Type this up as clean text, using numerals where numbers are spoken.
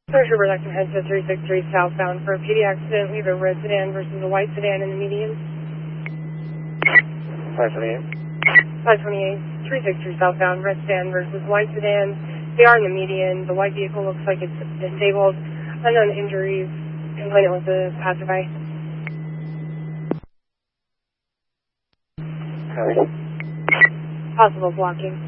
First Reduction heads to 363 southbound for a PD accident. We have a red sedan versus a white sedan in the median. 528. 528. 363 southbound, red sedan versus white sedan. They are in the median. The white vehicle looks like it's disabled. Unknown injuries. Complainant was a passerby. Possible blocking.